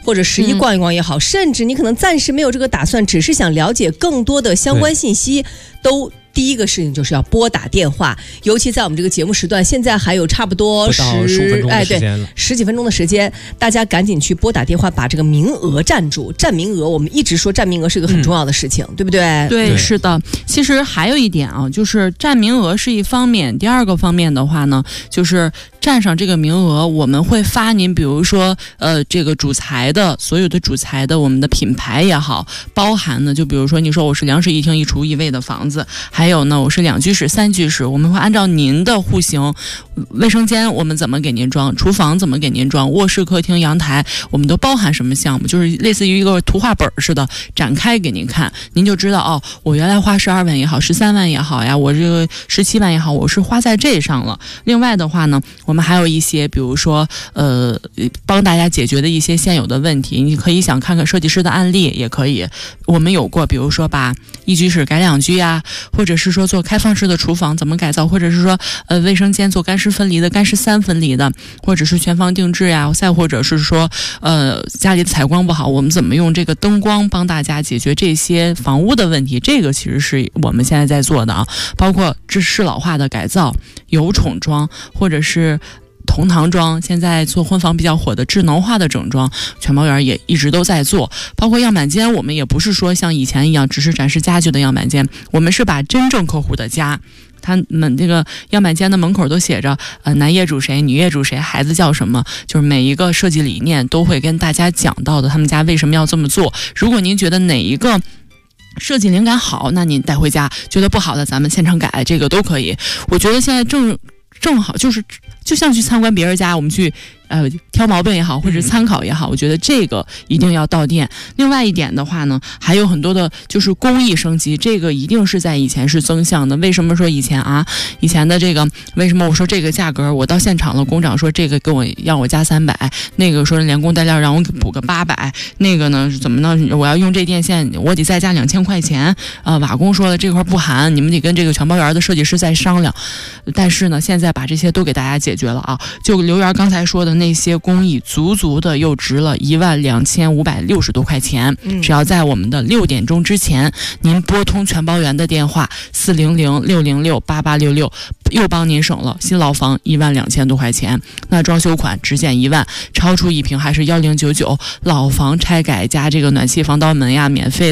或者11逛一逛也好，甚至你可能暂时没有这个打算，只是想了解更多的相关信息，都第一个事情就是要拨打电话，尤其在我们这个节目时段，现在还有差不多 15分钟的时间了 10几分钟的时间，大家赶紧去拨打电话，把这个名额占住。占名额，我们一直说占名额是一个很重要的事情，对不对？ 对，是的。其实还有一点啊，就是占名额是一方面，第二个方面的话呢，就是占上这个名额，我们会发您，比如说这个主材的所有的主材的我们的品牌也好，包含呢，就比如说你说我是2室1厅1厨1卫的房子，还有呢我是2居室3居室，我们会按照您的户型，卫生间我们怎么给您装，厨房怎么给您装，卧室客厅阳台我们都包含什么项目，就是类似于一个图画本似的展开给您看，您就知道哦，我原来花12万也好，13万也好呀，我这个17万也好，我是花在这上了。另外的话呢，我们还有一些比如说帮大家解决的一些现有的问题，你可以想看看设计师的案例也可以，我们有过比如说把1居室改2居呀，或者是说做开放式的厨房怎么改造，或者是说卫生间做干湿分离的、干湿3分离的，或者是全房定制呀，再或者是说家里的采光不好，我们怎么用这个灯光帮大家解决这些房屋的问题，这个其实是我们现在在做的啊，包括适老化的改造、有宠装，或者是同堂装，现在做婚房比较火的智能化的整装，全包园也一直都在做。包括样板间，我们也不是说像以前一样只是展示家具的样板间，我们是把真正客户的家，他们这个样板间的门口都写着男业主谁，女业主谁，孩子叫什么，就是每一个设计理念都会跟大家讲到的，他们家为什么要这么做。如果您觉得哪一个设计灵感好，那您带回家，觉得不好的咱们现场改，这个都可以。我觉得现在正好就像去参观别人家，我们去挑毛病也好，或者参考也好，我觉得这个一定要到店。另外一点的话呢，还有很多的就是工艺升级，这个一定是在以前是增项的。为什么说以前的这个，为什么我说这个价格，我到现场了，工长说这个给我让我加300，那个说连工带料让我补个800，那个呢怎么呢？我要用这电线，我得再加2000块钱。瓦工说了这块不含，你们得跟这个全包园的设计师再商量。但是呢，现在把这些都给大家解决了啊，就刘源刚才说的那些工艺足的又值了12560多块钱，只要在我们的6点钟之前，您拨通全包园的电话400-606-8866，又帮您省了新老房12000多块钱。那装修款只减1万，超出1平还是1099，老房拆改加这个暖气防盗门呀，免费